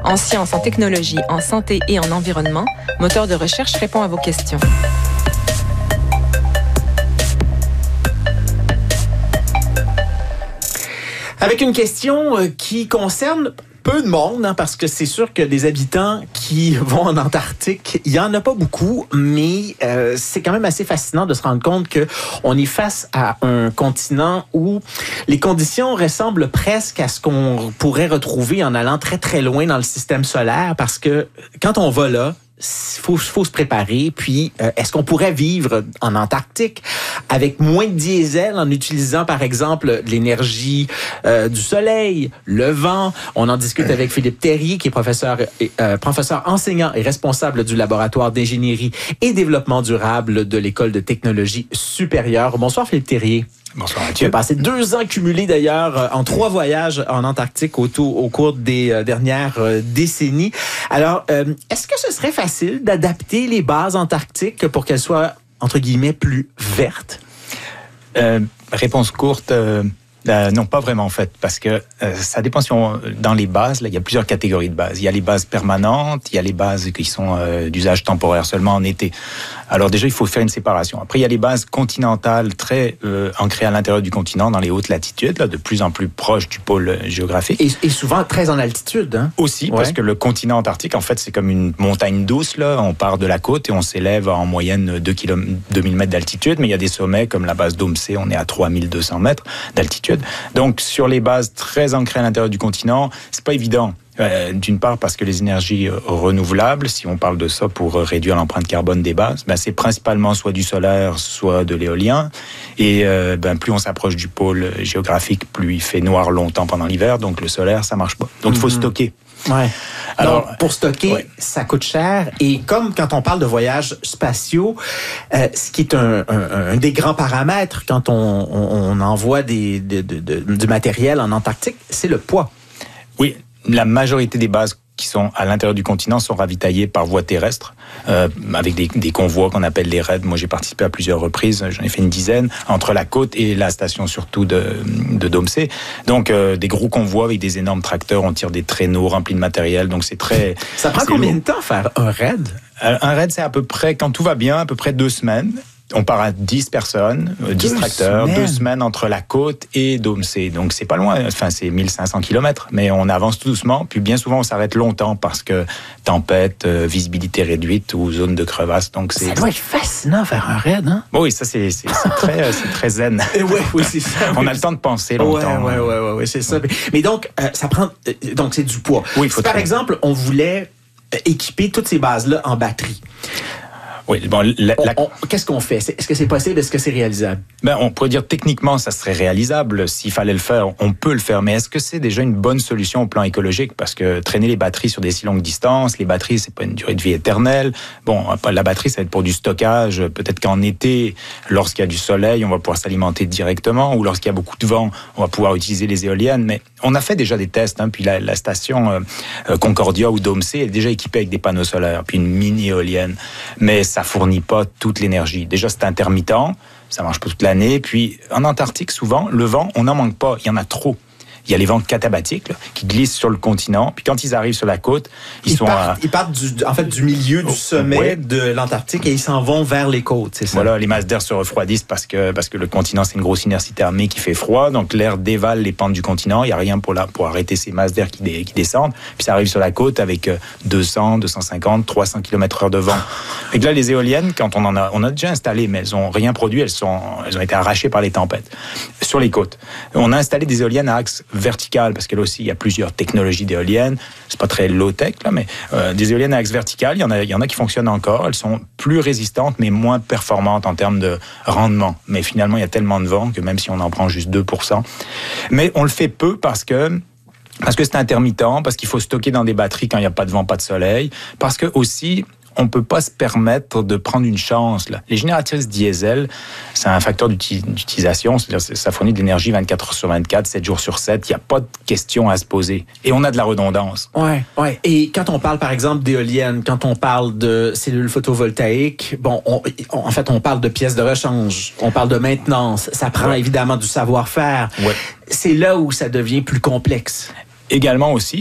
En sciences, en technologie, en santé et en environnement, Moteur de recherche répond à vos questions. Avec une question qui concerne peu de monde, parce que c'est sûr que des habitants qui vont en Antarctique, il y en a pas beaucoup, mais c'est quand même assez fascinant de se rendre compte que on est face à un continent où les conditions ressemblent presque à ce qu'on pourrait retrouver en allant très très loin dans le système solaire, parce que quand on va là, faut se préparer. Puis, est-ce qu'on pourrait vivre en Antarctique avec moins de diesel en utilisant, par exemple, l'énergie du soleil, le vent? On en discute avec Philippe Terrier, qui est professeur enseignant et responsable du laboratoire d'ingénierie et développement durable de l'École de technologie supérieure. Bonsoir, Philippe Terrier. Bonsoir, Mathieu. Tu as passé 2 ans cumulés, d'ailleurs, en 3 voyages en Antarctique au cours des dernières décennies. Alors, est-ce que ce serait facile d'adapter les bases antarctiques pour qu'elles soient, entre guillemets, plus vertes? Réponse courte, non, pas vraiment en fait, parce que ça dépend si dans les bases, là, il y a plusieurs catégories de bases. Il y a les bases permanentes, il y a les bases qui sont d'usage temporaire seulement en été. Alors déjà, il faut faire une séparation. Après, il y a les bases continentales très ancrées à l'intérieur du continent, dans les hautes latitudes, là, de plus en plus proches du pôle géographique. Et souvent très en altitude. Hein? Aussi, parce que le continent antarctique, en fait, c'est comme une montagne douce. Là. On part de la côte et on s'élève en moyenne 2000 mètres d'altitude, mais il y a des sommets comme la base d'Omsé, on est à 3200 mètres d'altitude. Donc, sur les bases très ancrées à l'intérieur du continent, c'est pas évident. D'une part parce que les énergies renouvelables, si on parle de ça pour réduire l'empreinte carbone des bases, c'est principalement soit du solaire, soit de l'éolien. Et plus on s'approche du pôle géographique, plus il fait noir longtemps pendant l'hiver. Donc le solaire, ça marche pas. Donc il faut stocker. Ouais. Alors, pour stocker, ça coûte cher. Et comme quand on parle de voyages spatiaux, ce qui est un des grands paramètres quand on envoie du matériel en Antarctique, c'est le poids. Oui. La majorité des bases qui sont à l'intérieur du continent sont ravitaillées par voie terrestre, avec des convois qu'on appelle les raids. Moi, j'ai participé à plusieurs reprises, j'en ai fait une dizaine, entre la côte et la station surtout de Domsé. Donc, des gros convois avec des énormes tracteurs, on tire des traîneaux remplis de matériel, donc c'est très... Ça prend combien de temps faire un raid? Un raid, c'est à peu près, quand tout va bien, à peu près 2 semaines. On part à 10 personnes, 10 tracteurs, 2 semaines entre la côte et Domsé. Donc, c'est pas loin. Enfin, c'est 1500 km. Mais on avance tout doucement. Puis, bien souvent, on s'arrête longtemps parce que tempête, visibilité réduite ou zone de crevasse. Donc, ça doit être fascinant faire un raid, hein? Oui, ça, c'est très zen. Oui, c'est ça. On a le temps de penser longtemps. Oui, c'est ça. Mais donc, ça prend... Donc, c'est du poids. Oui, il faut par exemple, on voulait équiper toutes ces bases-là en batterie. Oui, bon, qu'est-ce qu'on fait? Est-ce que c'est possible? Est-ce que c'est réalisable? On pourrait dire techniquement, ça serait réalisable. S'il fallait le faire, on peut le faire. Mais est-ce que c'est déjà une bonne solution au plan écologique? Parce que traîner les batteries sur des si longues distances, les batteries, c'est pas une durée de vie éternelle. Bon, la batterie, ça va être pour du stockage. Peut-être qu'en été, lorsqu'il y a du soleil, on va pouvoir s'alimenter directement. Ou lorsqu'il y a beaucoup de vent, on va pouvoir utiliser les éoliennes. Mais on a fait déjà des tests. Puis la station Concordia ou Domsé est déjà équipée avec des panneaux solaires. Puis une mini-éolienne. Mais ça fournit pas toute l'énergie. Déjà, c'est intermittent, ça marche pas toute l'année. Puis, en Antarctique, souvent, le vent, on n'en manque pas, il y en a trop. Il y a les vents catabatiques là, qui glissent sur le continent. Puis quand ils arrivent sur la côte, ils partent du milieu du sommet de l'Antarctique et ils s'en vont vers les côtes, c'est ça? Voilà, les masses d'air se refroidissent parce que le continent, c'est une grosse inertie thermique qui fait froid. Donc l'air dévale les pentes du continent. Il n'y a rien pour arrêter ces masses d'air qui descendent. Puis ça arrive sur la côte avec 200, 250, 300 km/h de vent. Et là, les éoliennes, quand on a déjà installé, mais elles n'ont rien produit. Elles ont été arrachées par les tempêtes sur les côtes. On a installé des éoliennes à axe vertical, parce que là aussi, il y a plusieurs technologies d'éoliennes. C'est pas très low-tech, là, mais des éoliennes à axe vertical, il y en a qui fonctionnent encore. Elles sont plus résistantes, mais moins performantes en termes de rendement. Mais finalement, il y a tellement de vent que même si on en prend juste 2%. Mais on le fait peu parce que c'est intermittent, parce qu'il faut stocker dans des batteries quand il n'y a pas de vent, pas de soleil, parce que aussi... on ne peut pas se permettre de prendre une chance. Là. Les génératrices diesel, c'est un facteur d'utilisation, c'est-à-dire ça fournit de l'énergie 24 heures sur 24, 7 jours sur 7, il n'y a pas de question à se poser. Et on a de la redondance. Ouais. Et quand on parle, par exemple, d'éoliennes, quand on parle de cellules photovoltaïques, on parle de pièces de rechange, on parle de maintenance, ça prend évidemment du savoir-faire. Ouais. C'est là où ça devient plus complexe. Également aussi,